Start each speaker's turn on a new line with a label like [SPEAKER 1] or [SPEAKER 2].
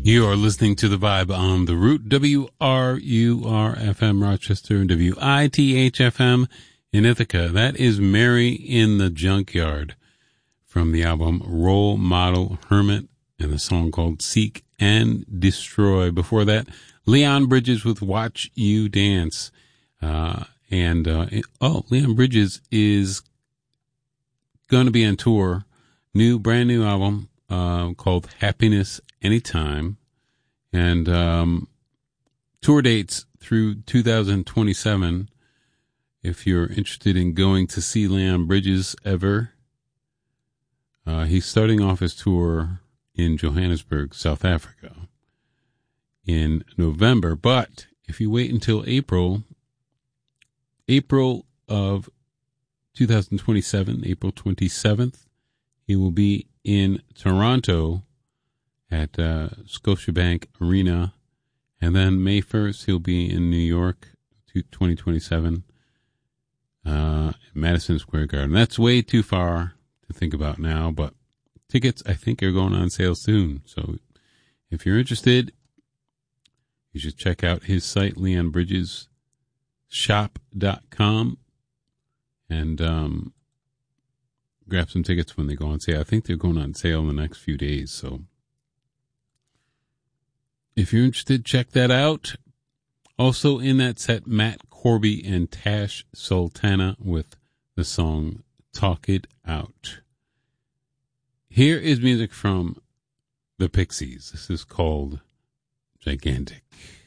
[SPEAKER 1] You are listening to The Vibe on The Root, WRUR-FM Rochester, and WITH-FM in Ithaca. That is Mary in the Junkyard from the album Role Model Hermit and the song called Seek and Destroy. Before that, Leon Bridges with Watch You Dance. Leon Bridges is going to be on tour. Brand new album called Happiness Anytime, and tour dates through 2027. If you're interested in going to see Leon Bridges ever, he's starting off his tour in Johannesburg, South Africa in November. But if you wait until April of 2027, April 27th, he will be in Toronto at Scotiabank Arena. And then May 1st, he'll be in New York, 2027, Madison Square Garden. That's way too far to think about now, but tickets, I think, are going on sale soon. So if you're interested, you should check out his site, leonbridgesshop.com, and grab some tickets when they go on sale. I think they're going on sale in the next few days. So if you're interested, check that out. Also in that set, Matt Corby and Tash Sultana with the song Talk It Out. Here is music from the Pixies. This is called Gigantic.